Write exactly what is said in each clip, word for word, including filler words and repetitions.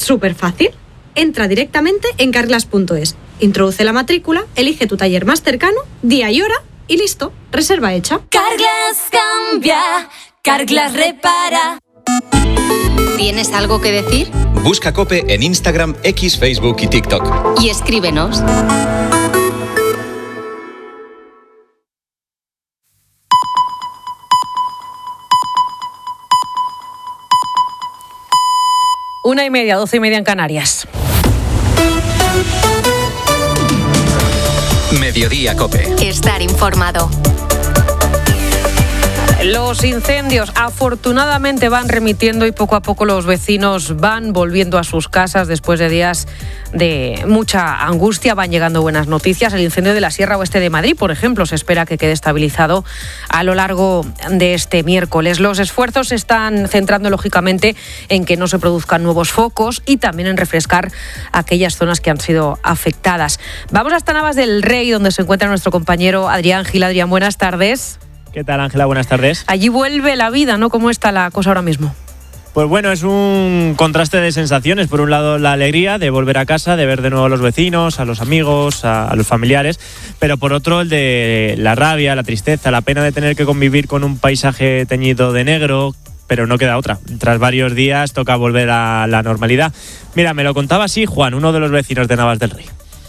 Súper fácil. Entra directamente en carglass punto es, introduce la matrícula, elige tu taller más cercano, día y hora y listo, reserva hecha. Carglass cambia, Carglass repara. ¿Tienes algo que decir? Busca COPE en Instagram, X, Facebook y TikTok. Y escríbenos. Una y media, doce y media en Canarias. Mediodía COPE. Estar informado. Los incendios afortunadamente van remitiendo y poco a poco los vecinos van volviendo a sus casas después de días de mucha angustia. Van llegando buenas noticias. El incendio de la Sierra Oeste de Madrid, por ejemplo, se espera que quede estabilizado a lo largo de este miércoles. Los esfuerzos se están centrando lógicamente en que no se produzcan nuevos focos y también en refrescar aquellas zonas que han sido afectadas. Vamos hasta Navas del Rey, donde se encuentra nuestro compañero Adrián Gil. Adrián, buenas tardes. ¿Qué tal, Ángela? Buenas tardes. Allí vuelve la vida, ¿no? ¿Cómo está la cosa ahora mismo? Pues bueno, es un contraste de sensaciones. Por un lado, la alegría de volver a casa, de ver de nuevo a los vecinos, a los amigos, a, a los familiares, pero por otro, el de la rabia, la tristeza, la pena de tener que convivir con un paisaje teñido de negro, pero no queda otra. Tras varios días toca volver a la normalidad. Mira, me lo contaba así Juan, uno de los vecinos de Navas del Rey.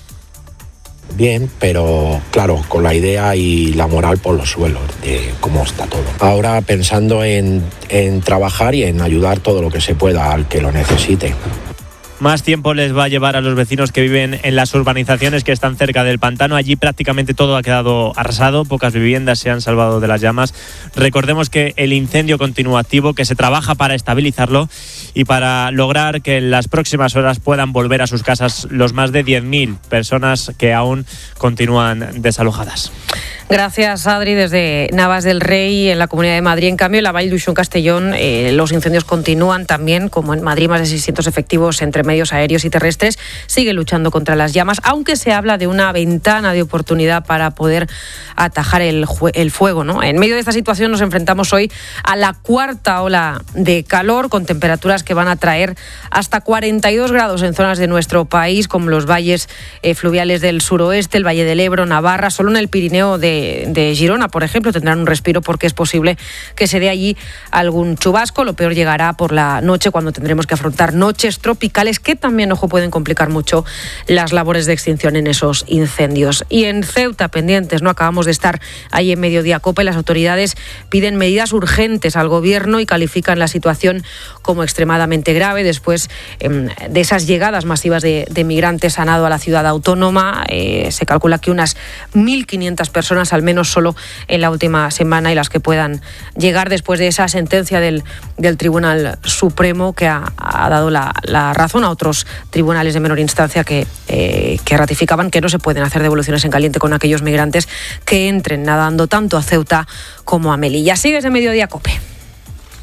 Bien, pero claro, con la idea y la moral por los suelos de cómo está todo. Ahora pensando en, en trabajar y en ayudar todo lo que se pueda al que lo necesite. Más tiempo les va a llevar a los vecinos que viven en las urbanizaciones que están cerca del pantano. Allí prácticamente todo ha quedado arrasado, pocas viviendas se han salvado de las llamas. Recordemos que el incendio continúa activo, que se trabaja para estabilizarlo y para lograr que en las próximas horas puedan volver a sus casas los más de diez mil personas que aún continúan desalojadas. Gracias, Adri. Desde Navas del Rey, en la Comunidad de Madrid. En cambio, en la Vall d'Uixó, en Castellón, eh, los incendios continúan también, como en Madrid, más de seiscientos efectivos entre medios aéreos y terrestres siguen luchando contra las llamas, aunque se habla de una ventana de oportunidad para poder atajar el, el fuego, ¿no? En medio de esta situación nos enfrentamos hoy a la cuarta ola de calor, con temperaturas que van a traer hasta cuarenta y dos grados en zonas de nuestro país, como los valles eh, fluviales del suroeste, el Valle del Ebro, Navarra. Solo en el Pirineo de de Girona, por ejemplo, tendrán un respiro porque es posible que se dé allí algún chubasco. Lo peor llegará por la noche, cuando tendremos que afrontar noches tropicales que también, ojo, pueden complicar mucho las labores de extinción en esos incendios. Y en Ceuta, pendientes, ¿no? Acabamos de estar ahí en Mediodía COPE. Las autoridades piden medidas urgentes al gobierno y califican la situación como extremadamente grave después eh, de esas llegadas masivas de, de migrantes han dado a la ciudad autónoma. Eh, se calcula que unas mil quinientas personas al menos solo en la última semana, y las que puedan llegar después de esa sentencia del, del Tribunal Supremo, que ha, ha dado la, la razón a otros tribunales de menor instancia que, eh, que ratificaban que no se pueden hacer devoluciones en caliente con aquellos migrantes que entren nadando tanto a Ceuta como a Melilla. Sigues en Mediodía COPE.